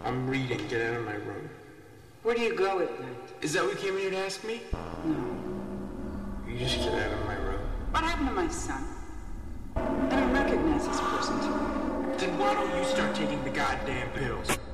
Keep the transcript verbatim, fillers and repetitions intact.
I'm reading. Get out of my room. Where do you go at night? Is that what you came here to ask me? No. You just get out of my room. What happened to my son? I don't recognize this person. Then why don't you start taking the goddamn pills?